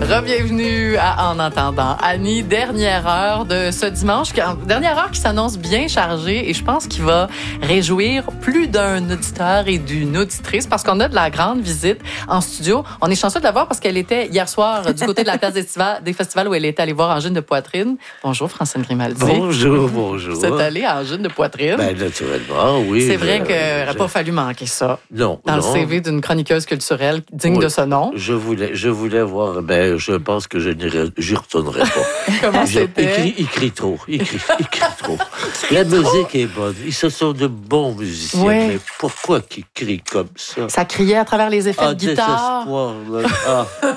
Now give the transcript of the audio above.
Re-bienvenue à En entendant Annie, dernière heure de ce dimanche, dernière heure qui s'annonce bien chargée et je pense qu'il va réjouir plus d'un auditeur et d'une auditrice parce qu'on a de la grande visite en studio. On est chanceux de la voir parce qu'elle était hier soir du côté de la place des festivals où elle était allée voir Angine de poitrine. Bonjour Francine Grimaldi. Bonjour. Vous êtes allée à Angine de poitrine. Ben, naturellement, oui. C'est vrai qu'il n'aurait pas fallu manquer ça. Non. Dans le CV d'une chroniqueuse culturelle digne de ce nom. Je voulais voir, je pense que j'y retournerai pas. Comment c'était? Il crie trop. La musique est bonne. Ils se sont de bons musiciens. Oui. Mais pourquoi qu'ils crient comme ça? Ça criait à travers les effets de guitare. Désespoir, là.